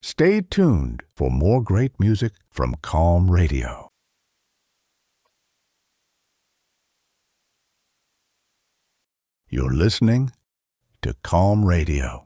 Stay tuned for more great music from Calm Radio. You're listening to Calm Radio.